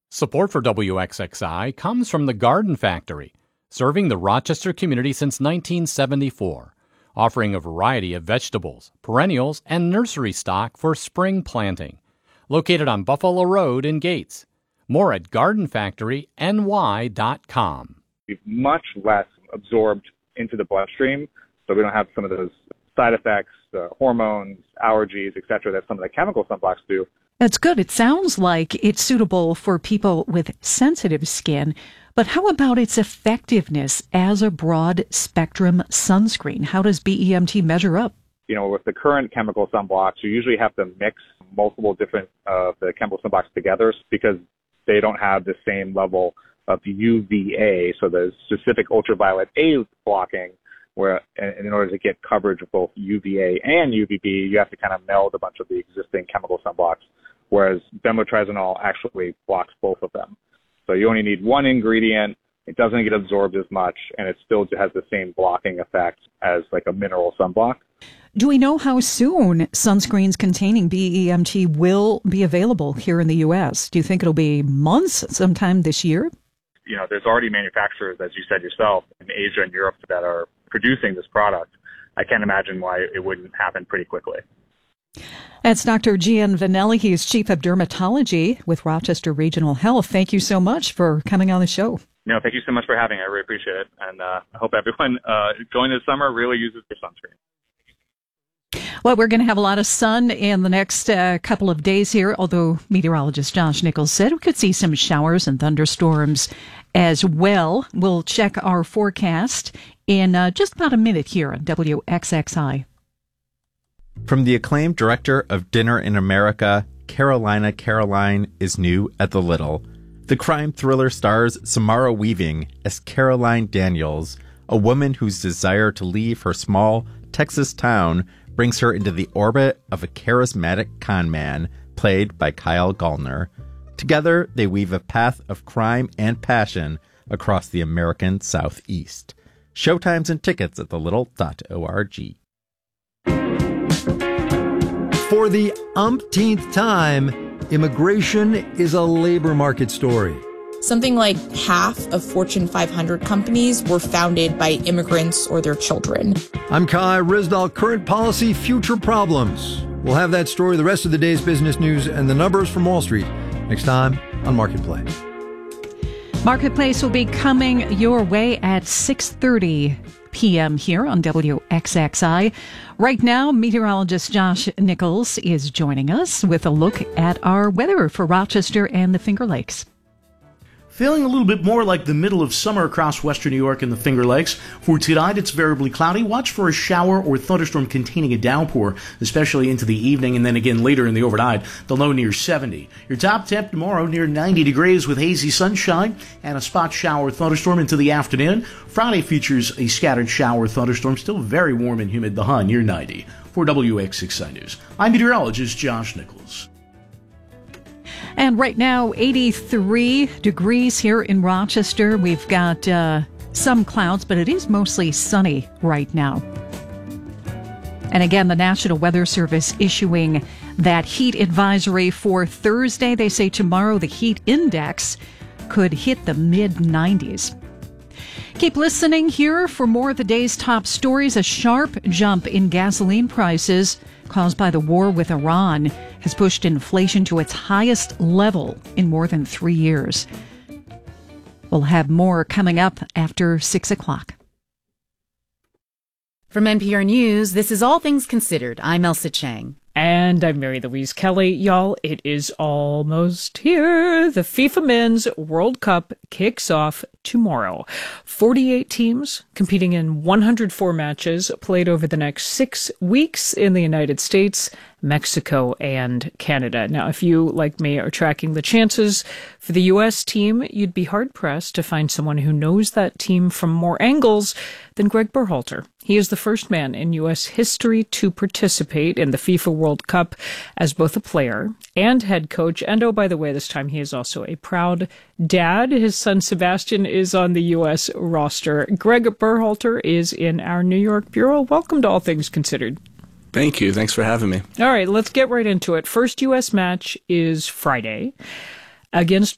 Support for WXXI comes from the Garden Factory, serving the Rochester community since 1974, offering a variety of vegetables, perennials, and nursery stock for spring planting. Located on Buffalo Road in Gates. More at gardenfactoryny.com. Much less absorbed into the bloodstream, so we don't have some of those side effects, hormones, allergies, etc., that some of the chemical sunblocks do. That's good. It sounds like it's suitable for people with sensitive skin, but how about its effectiveness as a broad-spectrum sunscreen? How does BEMT measure up? With the current chemical sunblocks, you usually have to mix multiple different the chemical sunblocks together because they don't have the same level of UVA, so the specific ultraviolet A blocking, where in order to get coverage of both UVA and UVB, you have to kind of meld a bunch of the existing chemical sunblocks, whereas benmotrizanol actually blocks both of them. So you only need one ingredient, it doesn't get absorbed as much, and it still has the same blocking effect as like a mineral sunblock. Do we know how soon sunscreens containing BEMT will be available here in the U.S.? Do you think it'll be months, sometime this year? There's already manufacturers, as you said yourself, in Asia and Europe that are producing this product. I can't imagine why it wouldn't happen pretty quickly. That's Dr. Gian Vanelli. He's Chief of Dermatology with Rochester Regional Health. Thank you so much for coming on the show. No, thank you so much for having me. I really appreciate it. And I hope everyone going this summer really uses their sunscreen. Well, we're going to have a lot of sun in the next couple of days here, although meteorologist Josh Nichols said we could see some showers and thunderstorms as well. We'll check our forecast in just about a minute here on WXXI. From the acclaimed director of Dinner in America, Carolina Caroline is new at the Little. The crime thriller stars Samara Weaving as Caroline Daniels, a woman whose desire to leave her small Texas town brings her into the orbit of a charismatic con man, played by Kyle Gallner. Together, they weave a path of crime and passion across the American Southeast. Showtimes and tickets at thelittle.org. For the umpteenth time, immigration is a labor market story. Something like half of Fortune 500 companies were founded by immigrants or their children. I'm Kai Rizdal, Current Policy, Future Problems. We'll have that story, the rest of the day's business news, and the numbers from Wall Street next time on Marketplace. Marketplace will be coming your way at 6:30 p.m. here on WXXI. Right now, meteorologist Josh Nichols is joining us with a look at our weather for Rochester and the Finger Lakes. Feeling a little bit more like the middle of summer across western New York and the Finger Lakes. For tonight, it's variably cloudy. Watch for a shower or thunderstorm containing a downpour, especially into the evening and then again later in the overnight. The low near 70. Your top temp tomorrow near 90 degrees with hazy sunshine and a spot shower or thunderstorm into the afternoon. Friday features a scattered shower or thunderstorm, still very warm and humid, the high near 90. For WXXI News, I'm meteorologist Josh Nichols. And right now, 83 degrees here in Rochester. We've got some clouds, but it is mostly sunny right now. And again, the National Weather Service issuing that heat advisory for Thursday. They say tomorrow the heat index could hit the mid-90s. Keep listening here for more of the day's top stories. A sharp jump in gasoline prices caused by the war with Iran has pushed inflation to its highest level in more than 3 years. We'll have more coming up after 6 o'clock. From NPR News, this is All Things Considered. I'm Elsa Chang. And I'm Mary Louise Kelly. Y'all, it is almost here. The FIFA Men's World Cup kicks off tomorrow. 48 teams competing in 104 matches played over the next 6 weeks in the United States, Mexico, and Canada. Now, if you, like me, are tracking the chances for the U.S. team, you'd be hard-pressed to find someone who knows that team from more angles than Greg Berhalter. He is the first man in U.S. history to participate in the FIFA World Cup as both a player and head coach. And, oh, by the way, this time he is also a proud dad. His son Sebastian is on the U.S. roster. Greg Berhalter is in our New York bureau. Welcome to All Things Considered. Thank you. Thanks for having me. All right, let's get right into it. First U.S. match is Friday against